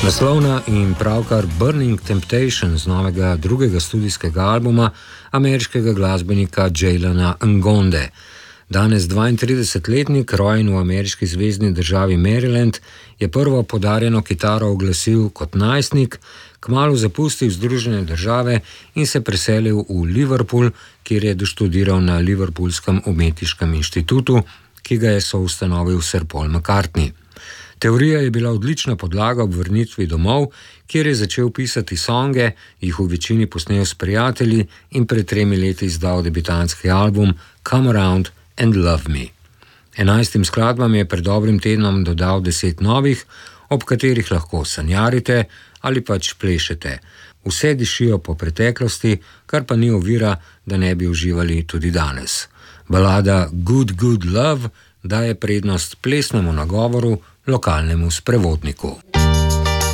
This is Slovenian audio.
Naslovna in pravkar Burning Temptation z novega drugega studijskega albuma ameriškega glasbenika Jaylana Ngonde. Danes 32-letnik, rojen v ameriški zvezni državi Maryland, je prvo podarjeno kitaro oglasil kot najstnik, kmalu zapustil Združene države in se preselil v Liverpool, kjer je doštudiral na Liverpoolskem umetniškem inštitutu, ki ga je soustanovil Sir Paul McCartney. Teorija je bila odlična podlaga ob vrnitvi domov, kjer je začel pisati songe, jih v večini posnel s prijatelji in pred 3 leti izdal debitantski album Come Around and Love Me. 11 skladbam je pred dobrim tednom dodal 10 novih, ob katerih lahko sanjarite ali pač plešete. Vse dišijo po preteklosti, kar pa ni ovira, da ne bi uživali tudi danes. Balada Good Good Love daje prednost plesnemu nagovoru lokalnemu sprevodniku.